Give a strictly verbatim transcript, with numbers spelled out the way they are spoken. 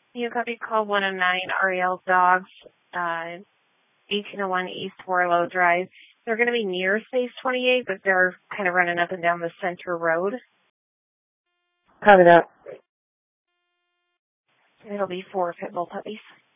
You got me call one oh nine R E L Dogs, uh, eighteen oh one East Warlow Drive. They're going to be near Space twenty-eight, but they're kind of running up and down the center road. Copy that. It'll be four pit bull puppies.